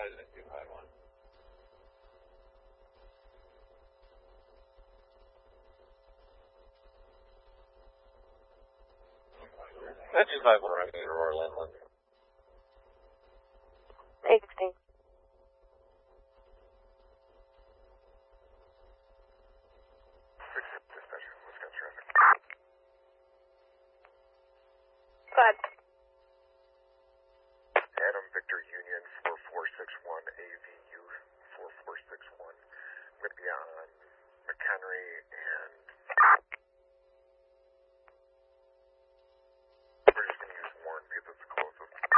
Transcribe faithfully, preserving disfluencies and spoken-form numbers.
President two five one. That's two five one, right, Aurora Landland. Thanks, thanks. Dispatcher, Wisconsin traffic. Go ahead. Adam Victor Union four four six one, A V U four four six one. I'm going to be on McHenry and